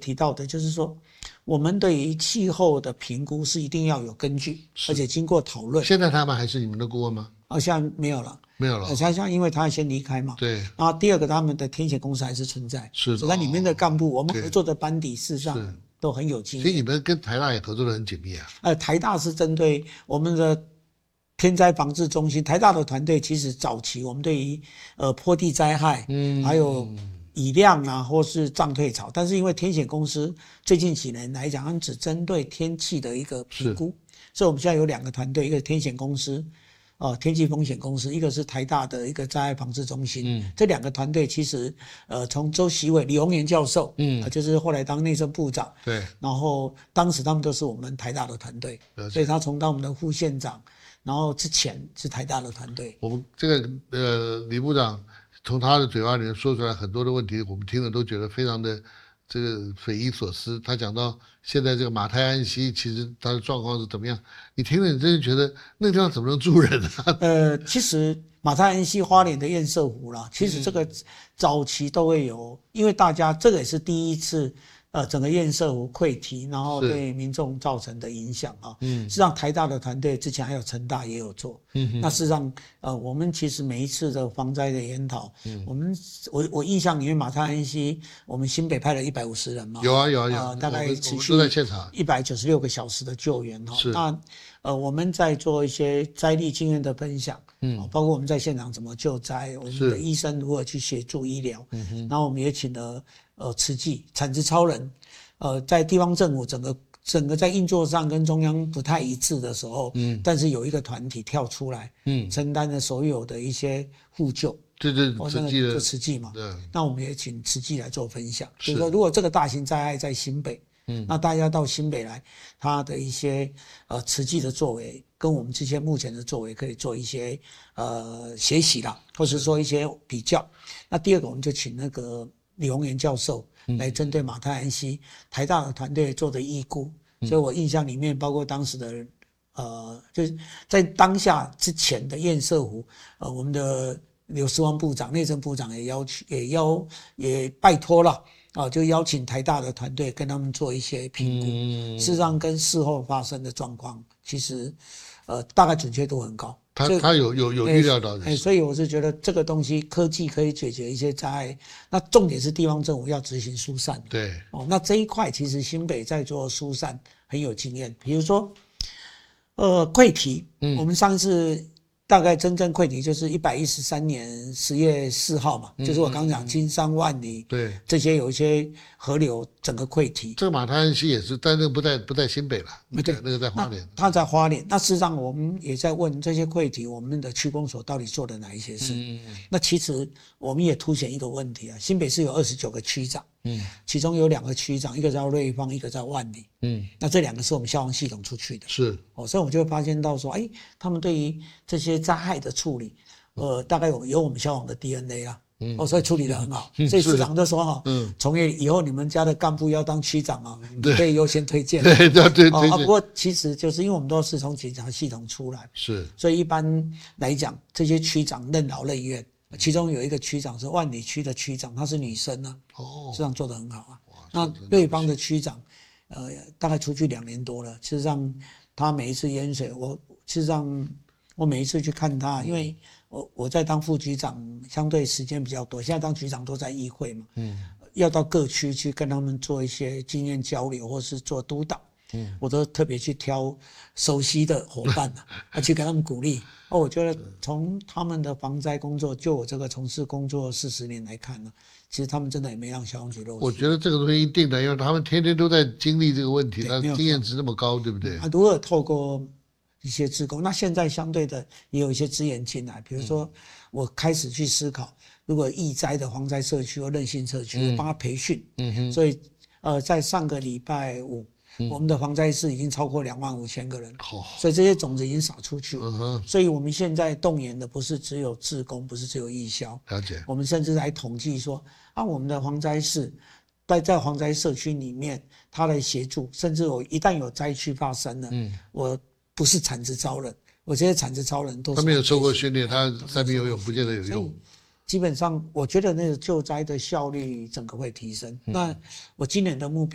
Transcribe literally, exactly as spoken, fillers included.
提到的，就是说我们对于气候的评估是一定要有根据，而且经过讨论。 现在他们还是你们的顾问吗？ 好像没有了。 没有了， 好像因为他先离开嘛。 对。 然后第二个，他们的天险公司还是存在， 是的。 所以它里面的干部，我们对合作的班底事实上都很有经验。 所以你们跟台大也合作得很紧密啊。 呃，台大是针对我们的天灾防治中心，台大的团队其实早期我们对于呃坡地灾害，嗯，还有雨量啊，或是涨退潮，但是因为天险公司最近几年来讲，他们只针对天气的一个评估，所以我们现在有两个团队，一个天险公司。哦，天气风险公司，一个是台大的一个灾害防治中心，嗯，这两个团队其实，呃，从周习伟、李鸿源教授，嗯、呃，就是后来当内政部长， 对， 然后当时他们都是我们台大的团队，所以他从当我们的副县长，然后之前是台大的团队。 我们这个呃李部长从他的嘴巴里面说出来很多的问题，我们听了都觉得非常的这个匪夷所思。他讲到现在这个马太安溪，其实它的状况是怎么样？你听了，你真的觉得那个地方怎么能住人呢、啊？ 呃，其实马太安溪花莲的堰塞湖啦，其实这个早期都会有，因为大家这个也是第一次。呃，整个堰塞湖溃堤，然后对民众造成的影响啊，嗯，事实上台大的团队之前还有成大也有做，嗯，那事实上，呃，我们其实每一次的防灾的研讨，嗯，我们我我印象里面马太安溪，我们新北派了一百五十人嘛， 有啊有啊有啊， 呃，大概持续都在现场一百九十六个小时的救援哈，那呃我们在做一些灾地经验的分享，嗯，包括我们在现场怎么救灾，我们的医生如何去协助医疗，嗯哼，然后我们也请了。呃，慈济产值超人，呃，在地方政府整个整个在运作上跟中央不太一致的时候，嗯，但是有一个团体跳出来，嗯，承担了所有的一些互救， 对对，慈济的就慈济嘛， 对， 那我们也请慈济来做分享，就是说，如果这个大型灾害在新北，嗯，那大家到新北来，他的一些呃慈济的作为，跟我们这些目前的作为可以做一些呃学习啦，或者说一些比较。那第二个，我们就请那个。李鸿源教授来针对马太安溪台大的团队做的预估，所以我印象里面包括当时的呃，就是在当下之前的堰塞湖，呃，我们的刘世光部长、内政部长也邀请，也邀也拜托了啊，就邀请台大的团队跟他们做一些评估，嗯、事实上跟事后发生的状况，其实呃大概准确度很高。 他他有有有预料到的、 欸欸，所以我是觉得这个东西科技可以解决一些灾害，那重点是地方政府要执行疏散。 对， 哦，那这一块其实新北在做疏散很有经验，比如说，呃，溃堤，嗯，我们上次大概真正溃堤就是一百一十三年十月四号嘛，嗯、就是我刚刚讲金山万里， 对， 这些有一些河流整个溃堤。 这个马太安溪也是，但那个不在不在新北了， 对， 那个在花莲。 他在花莲，那事实上我们也在问这些溃堤，我们的区公所到底做了哪一些事？嗯嗯那其实我们也凸显一个问题啊，新北市有二十九个区长，嗯，其中有两个区长，一个叫瑞芳，一个叫万里，嗯，那这两个是我们消防系统出去的，是，哦，所以我们就会发现到说，哎，他们对于这些灾害的处理，呃，大概有有我们消防的 D N A 啦。嗯，哦，所以处理得很好，嗯、所以市长就说哈，嗯，从业以后你们家的干部要当区长啊，你可以优先推荐， 对对对对。 啊，不过其实就是因为我们都是从警察系统出来， 是， 所以一般来讲，这些区长任劳任怨，其中有一个区长是万里区的区长，她是女生啊，哦，市长做得很好啊。那瑞芳的区长，呃，大概出去两年多了，事实上他每一次淹水，我事实上我每一次去看他，因为。我我在当副局长，相对时间比较多。现在当局长都在议会嘛，嗯，要到各区去跟他们做一些经验交流，或是做督导，嗯，我都特别去挑熟悉的伙伴啊，啊去跟他们鼓励。哦，我觉得从他们的防灾工作，就我这个从事工作四十年来看呢，其实他们真的也没让消防局漏气。 我觉得这个东西一定的，因为他们天天都在经历这个问题，他经验值那么高，对不对？ 啊，如何透过一些志工，那现在相对的也有一些资源进来，比如说我开始去思考，如果易灾的防灾社区或韧性社区，我帮他培训，嗯哼，所以呃，在上个礼拜五，嗯、我们的防灾室已经超过两万五千个人，哦、所以这些种子已经撒出去了，嗯哼，所以我们现在动员的不是只有志工，不是只有义消， 了解， 我们甚至来统计说，啊，我们的防灾室。在在防灾社区里面，他来协助，甚至我一旦有灾区发生了，嗯，我不是产值超人，我这些产值超人都是他没有受过训练，他三米游泳不见得有用。 基本上，我觉得那个救灾的效率整个会提升。嗯、那我今年的目标。